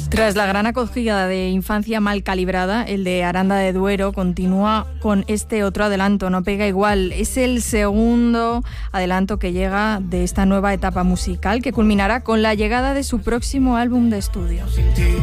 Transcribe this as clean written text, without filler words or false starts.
Tras la gran acogida de Infancia mal calibrada, el de Aranda de Duero continúa con este otro adelanto, No pega igual. Es el segundo adelanto que llega de esta nueva etapa musical que culminará con la llegada de su próximo álbum de estudio.